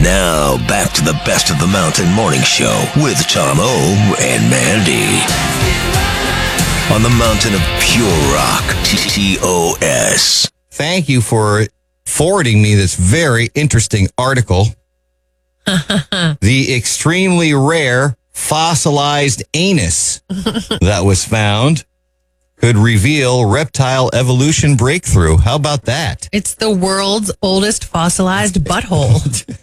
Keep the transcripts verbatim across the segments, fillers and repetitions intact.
Now, back to the Best of the Mountain Morning Show with Tom O and Mandy. On the Mountain of Pure Rock, T O S. Thank you for forwarding me this very interesting article. The extremely rare fossilized anus that was found could reveal reptile evolution breakthrough. How about that? It's the world's oldest fossilized butthole.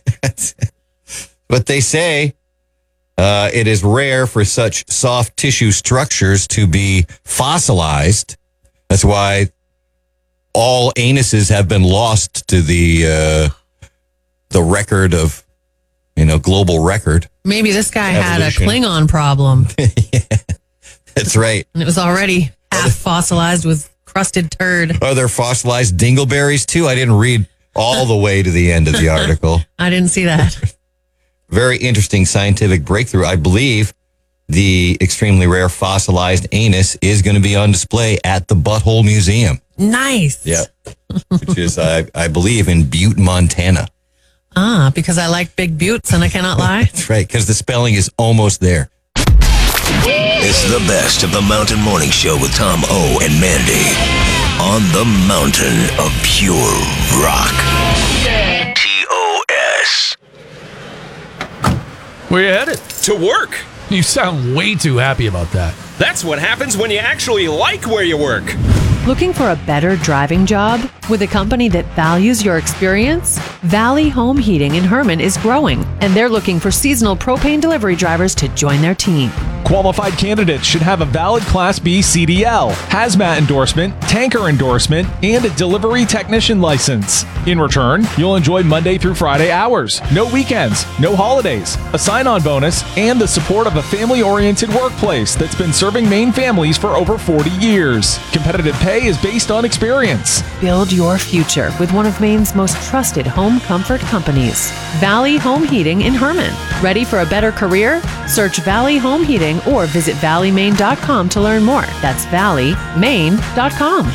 But they say uh, it is rare for such soft tissue structures to be fossilized. That's why all anuses have been lost to the uh, the record of, you know, global record. Maybe this guy Evolution. had a Klingon problem. Yeah, that's right. And it was already half fossilized with crusted turd. Are there fossilized dingleberries too? I didn't read all the way to the end of the article. I didn't see that. Very interesting scientific breakthrough. I believe the extremely rare fossilized anus is going to be on display at the Butthole Museum. Nice. Yep. Which is, I, I believe, in Butte, Montana. Ah, because I like big buttes and I cannot lie. That's right, because the spelling is almost there. It's the Best of the Mountain Morning Show with Tom O and Mandy. On the Mountain of Pure Rock. T O S. Where you headed? To work. You sound way too happy about that. That's what happens when you actually like where you work. Looking for a better driving job with a company that values your experience? Valley Home Heating in Herman is growing, and they're looking for seasonal propane delivery drivers to join their team. Qualified candidates should have a valid Class B C D L, hazmat endorsement, tanker endorsement, and a delivery technician license. In return, you'll enjoy Monday through Friday hours, no weekends, no holidays, a sign-on bonus, and the support of a family-oriented workplace that's been serving Maine families for over forty years. Competitive pay is based on experience. Build your future with one of Maine's most trusted home comfort companies, Valley Home Heating in Herman. Ready for a better career? Search Valley Home Heating or visit valley maine dot com to learn more. That's valley maine dot com.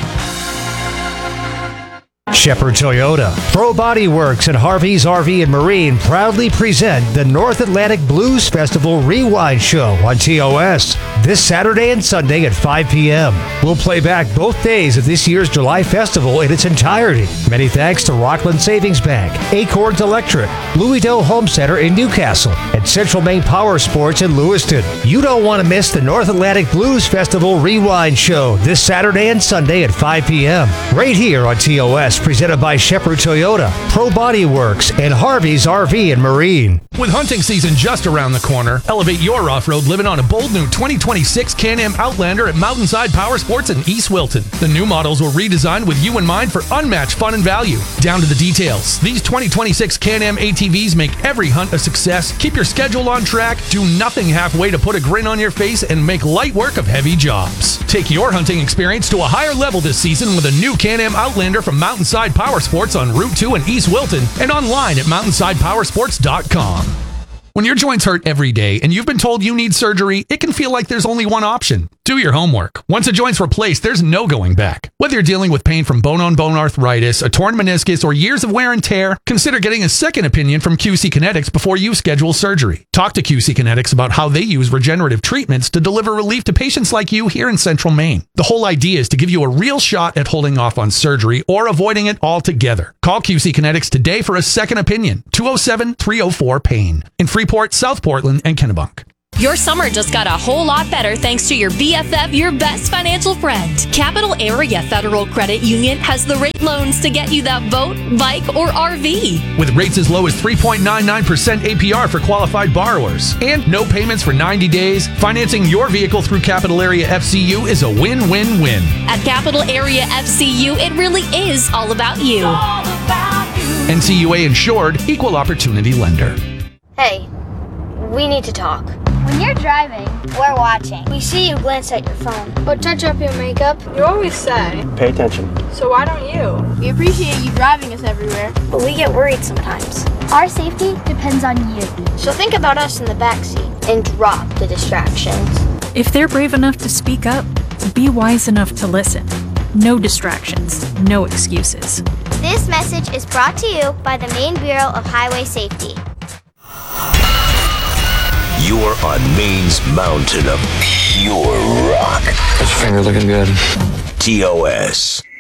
Shepherd Toyota, Pro Body Works, and Harvey's R V and Marine proudly present the North Atlantic Blues Festival Rewind Show on T O S this Saturday and Sunday at five p.m. We'll play back both days of this year's July Festival in its entirety. Many thanks to Rockland Savings Bank, Acorns Electric, Louisdale Home Center in Newcastle, and Central Maine Power Sports in Lewiston. You don't want to miss the North Atlantic Blues Festival Rewind Show this Saturday and Sunday at five p.m. right here on T O S. Presented by Shepherd Toyota, Pro Body Works, and Harvey's R V and Marine. With hunting season just around the corner, elevate your off-road living on a bold new twenty twenty-six Can-Am Outlander at Mountainside Power Sports in East Wilton. The new models were redesigned with you in mind for unmatched fun and value. Down to the details, these twenty twenty-six Can-Am A T Vs make every hunt a success. Keep your schedule on track, do nothing halfway to put a grin on your face, and make light work of heavy jobs. Take your hunting experience to a higher level this season with a new Can-Am Outlander from Mountainside Power Sports on Route two in East Wilton and online at mountainside power sports dot com. When your joints hurt every day and you've been told you need surgery, it can feel like there's only one option. Do your homework. Once a joint's replaced, there's no going back. Whether you're dealing with pain from bone-on-bone arthritis, a torn meniscus, or years of wear and tear, consider getting a second opinion from Q C Kinetics before you schedule surgery. Talk to Q C Kinetics about how they use regenerative treatments to deliver relief to patients like you here in Central Maine. The whole idea is to give you a real shot at holding off on surgery or avoiding it altogether. Call Q C Kinetics today for a second opinion. two oh seven, three oh four, pain. In Freeport, South Portland, and Kennebunk. Your summer just got a whole lot better thanks to your B F F, your best financial friend. Capital Area Federal Credit Union has the rate loans to get you that boat, bike, or R V. With rates as low as three point nine nine percent A P R for qualified borrowers and no payments for ninety days, financing your vehicle through Capital Area F C U is a win-win-win. At Capital Area F C U, it really is all about you. All about you. N C U A insured, equal opportunity lender. Hey, we need to talk. When you're driving, we're watching. We see you glance at your phone or touch up your makeup. You always say, pay attention. So why don't you? We appreciate you driving us everywhere, but we get worried sometimes. Our safety depends on you. So think about us in the backseat and drop the distractions. If they're brave enough to speak up, be wise enough to listen. No distractions, no excuses. This message is brought to you by the Maine Bureau of Highway Safety. You're on Maine's mountain of pure rock. His finger looking good. T O S.